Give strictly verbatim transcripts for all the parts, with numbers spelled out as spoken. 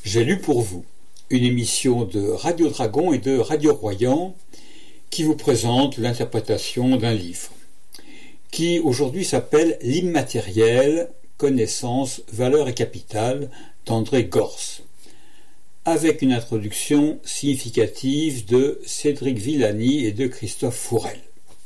J'ai lu pour vous, une émission de Radio Dragon et de Radio Royan qui vous présente l'interprétation d'un livre qui aujourd'hui s'appelle L'immatériel, connaissance, valeur et capital d'André Gorz, avec une introduction significative de Cédric Villani et de Christophe Fourel.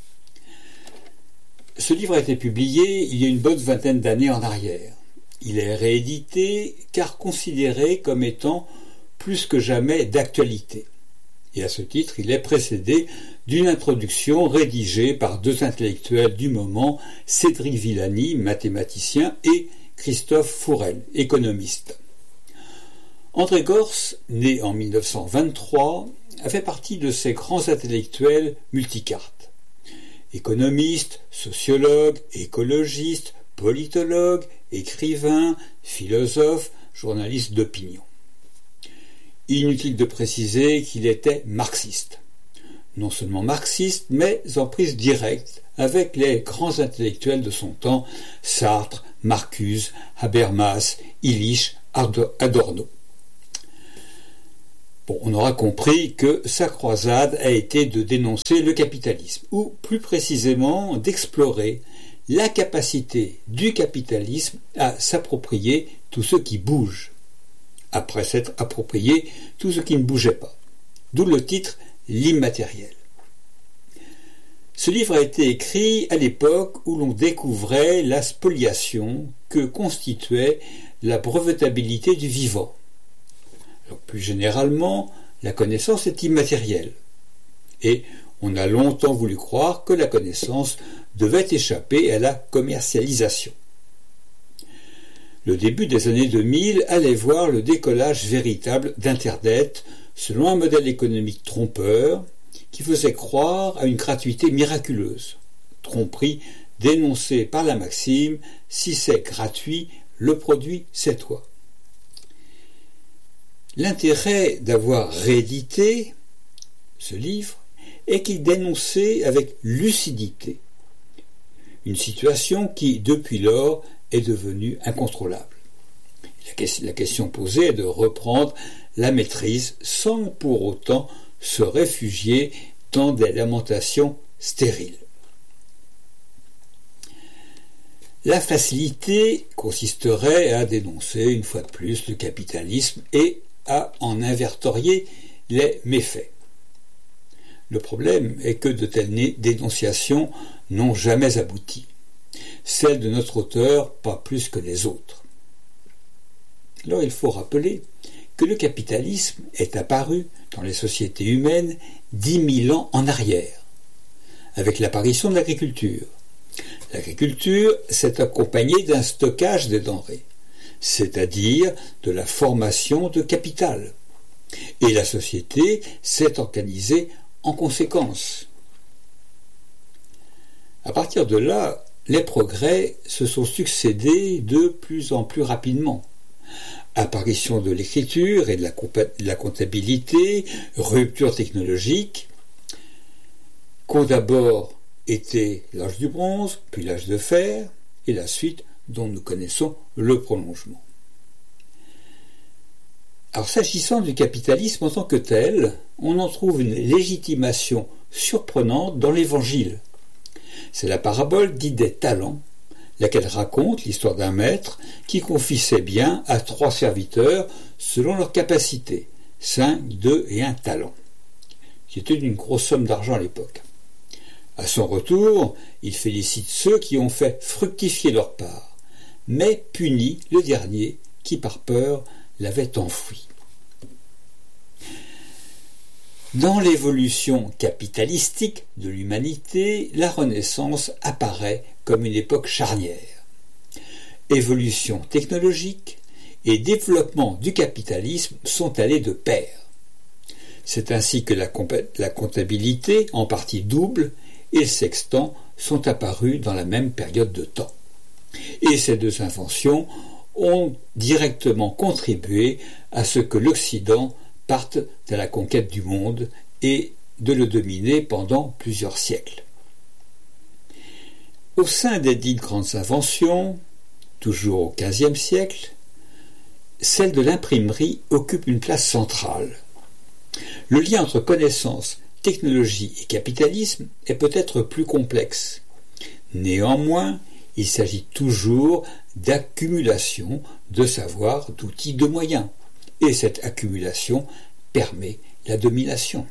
Ce livre a été publié il y a une bonne vingtaine d'années en arrière. Il est réédité car considéré comme étant plus que jamais d'actualité. Et à ce titre, il est précédé d'une introduction rédigée par deux intellectuels du moment, Cédric Villani, mathématicien, et Christophe Fourel, économiste. André Gorz, né en mille neuf cent vingt-trois, a fait partie de ces grands intellectuels multicartes. Économiste, sociologue, écologiste, politologue, écrivain, philosophe, journaliste d'opinion. Inutile de préciser qu'il était marxiste. Non seulement marxiste, mais en prise directe avec les grands intellectuels de son temps, Sartre, Marcuse, Habermas, Illich, Adorno. Bon, on aura compris que sa croisade a été de dénoncer le capitalisme, ou plus précisément d'explorer la capacité du capitalisme à s'approprier tout ce qui bouge, après s'être approprié tout ce qui ne bougeait pas. D'où le titre L'immatériel. Ce livre a été écrit à l'époque où l'on découvrait la spoliation que constituait la brevetabilité du vivant. Alors, plus généralement, la connaissance est immatérielle. Et on a longtemps voulu croire que la connaissance devait échapper à la commercialisation. Le début des années deux mille allait voir le décollage véritable d'Internet selon un modèle économique trompeur qui faisait croire à une gratuité miraculeuse. Tromperie dénoncée par la maxime « si c'est gratuit, le produit c'est toi ». L'intérêt d'avoir réédité ce livre est qu'il dénonçait avec lucidité une situation qui, depuis lors, est devenue incontrôlable. La question posée est de reprendre la maîtrise sans pour autant se réfugier dans des lamentations stériles. La facilité consisterait à dénoncer une fois de plus le capitalisme et à en invertorier les méfaits. Le problème est que de telles dénonciations n'ont jamais abouti. Celles de notre auteur, pas plus que les autres. Alors il faut rappeler que le capitalisme est apparu dans les sociétés humaines dix mille ans en arrière, avec l'apparition de l'agriculture. L'agriculture s'est accompagnée d'un stockage des denrées, c'est-à-dire de la formation de capital. Et la société s'est organisée en conséquence. À partir de là, les progrès se sont succédés de plus en plus rapidement. Apparition de l'écriture et de la, compa- de la comptabilité, rupture technologique, qu'ont d'abord été l'âge du bronze, puis l'âge de fer, et la suite dont nous connaissons le prolongement. Alors, s'agissant du capitalisme en tant que tel, on en trouve une légitimation surprenante dans l'Évangile. C'est la parabole dite des talents, laquelle raconte l'histoire d'un maître qui confie ses biens à trois serviteurs selon leur capacité, cinq, deux et un talent, qui était une grosse somme d'argent à l'époque. À son retour, il félicite ceux qui ont fait fructifier leur part, mais punit le dernier qui, par peur, l'avait enfoui. Dans l'évolution capitalistique de l'humanité, la Renaissance apparaît comme une époque charnière. Évolution technologique et développement du capitalisme sont allés de pair. C'est ainsi que la, comp- la comptabilité, en partie double, et le sextant sont apparus dans la même période de temps. Et ces deux inventions ont directement contribué à ce que l'Occident parte à la conquête du monde et de le dominer pendant plusieurs siècles. Au sein des dites grandes inventions, toujours au quinzième siècle, celle de l'imprimerie occupe une place centrale. Le lien entre connaissance, technologie et capitalisme est peut-être plus complexe. Néanmoins, il s'agit toujours d'accumulation de savoir, d'outils, de moyens. Et cette accumulation permet la domination.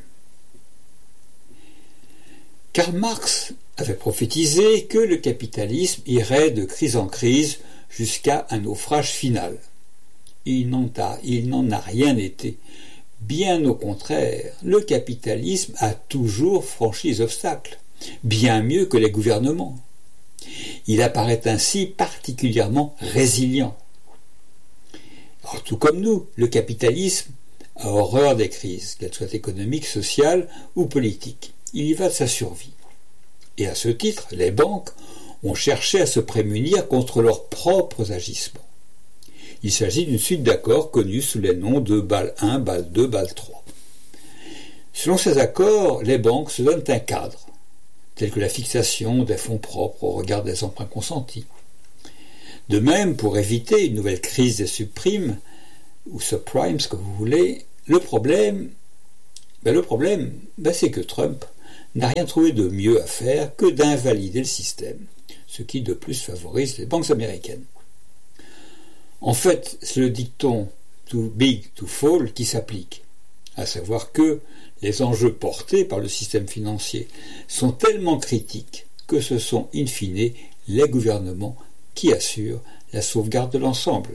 Karl Marx avait prophétisé que le capitalisme irait de crise en crise jusqu'à un naufrage final. Il n'en a, il n'en a rien été. Bien au contraire, le capitalisme a toujours franchi les obstacles, bien mieux que les gouvernements. Il apparaît ainsi particulièrement résilient. Alors, tout comme nous, le capitalisme a horreur des crises, qu'elles soient économiques, sociales ou politiques. Il y va de sa survie. Et à ce titre, les banques ont cherché à se prémunir contre leurs propres agissements. Il s'agit d'une suite d'accords connus sous les noms de Bâle un, Bâle deux, Bâle trois. Selon ces accords, les banques se donnent un cadre, tel que la fixation des fonds propres au regard des emprunts consentis. De même, pour éviter une nouvelle crise des subprimes, ou subprimes, ce que vous voulez, le problème, ben le problème, ben c'est que Trump n'a rien trouvé de mieux à faire que d'invalider le système, ce qui de plus favorise les banques américaines. En fait, c'est le dicton « too big to fall » qui s'applique, à savoir que les enjeux portés par le système financier sont tellement critiques que ce sont in fine les gouvernements qui assurent la sauvegarde de l'ensemble.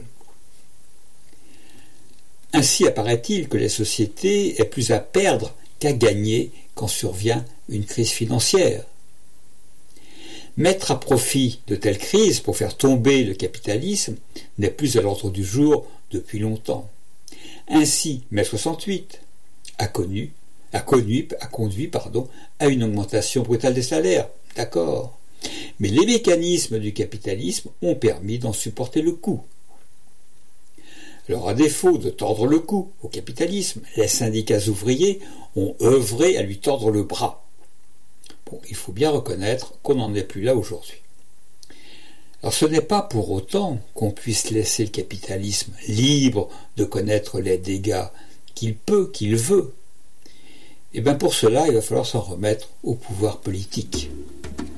Ainsi apparaît-il que les sociétés aient plus à perdre qu'à gagner quand survient une crise financière. Mettre à profit de telles crises pour faire tomber le capitalisme n'est plus à l'ordre du jour depuis longtemps. Ainsi, mai soixante-huit a connu, a connu, a conduit pardon, à une augmentation brutale des salaires, d'accord. Mais les mécanismes du capitalisme ont permis d'en supporter le coût. Alors, à défaut de tordre le cou au capitalisme, les syndicats ouvriers ont œuvré à lui tordre le bras. Bon, il faut bien reconnaître qu'on n'en est plus là aujourd'hui. Alors, ce n'est pas pour autant qu'on puisse laisser le capitalisme libre de connaître les dégâts qu'il peut, qu'il veut. Et bien pour cela, il va falloir s'en remettre au pouvoir politique.